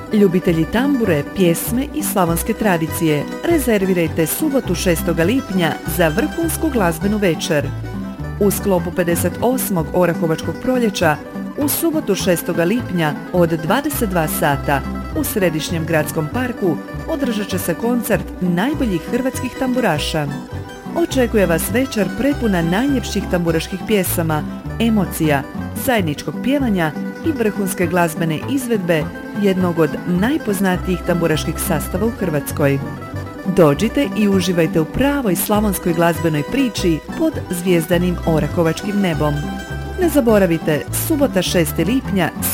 Ljubitelji tambure, pjesme i slavonske tradicije, rezervirajte subotu 6. lipnja za vrhunsku glazbenu večer. U sklopu 58. Orahovačkog proljeća u subotu 6. lipnja od 22 sata u Središnjem gradskom parku održat će se koncert najboljih hrvatskih tamburaša. Očekuje vas večer prepuna najljepših tamburaških pjesama, emocija, zajedničkog pjevanja i vrhunske glazbene izvedbe jednog od najpoznatijih tamburaških sastava u Hrvatskoj. Dođite i uživajte u pravoj slavonskoj glazbenoj priči pod zvijezdanim Orahovačkim nebom. Ne zaboravite, subota 6. lipnja